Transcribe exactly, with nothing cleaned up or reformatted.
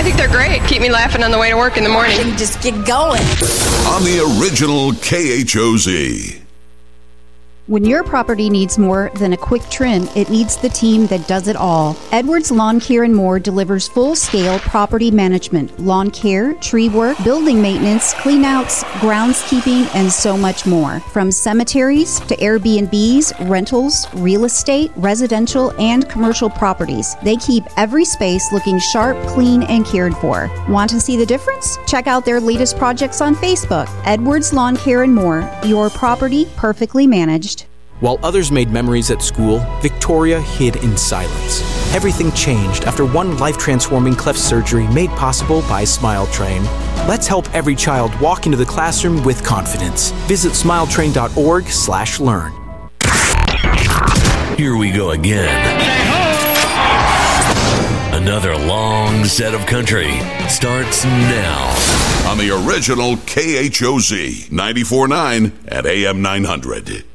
I think they're great. Keep me laughing on the way to work in the morning. And just get going. On the original K H O Z. When your property needs more than a quick trim, it needs the team that does it all. Edwards Lawn Care and More delivers full-scale property management, lawn care, tree work, building maintenance, cleanouts, groundskeeping, and so much more. From cemeteries to Airbnbs, rentals, real estate, residential, and commercial properties, they keep every space looking sharp, clean, and cared for. Want to see the difference? Check out their latest projects on Facebook. Edwards Lawn Care and More, your property perfectly managed. While others made memories at school, Victoria hid in silence. Everything changed after one life-transforming cleft surgery made possible by SmileTrain. Let's help every child walk into the classroom with confidence. Visit smiletrain.org slash learn. Here we go again. Another long set of country starts now. On the original K H O Z, ninety-four point nine at A M nine hundred.